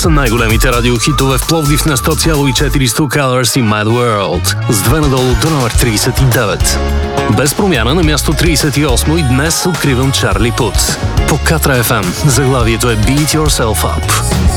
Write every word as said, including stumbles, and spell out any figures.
са най-големите радиохитове в Пловдив на сто цяло и четири сто Colors и Mad World. С две надолу до номер тридесет и девет. Без промяна на място тридесет и осмо и днес откривам Чарли Пут. По Катра еф ем заглавието е Beat Yourself Up.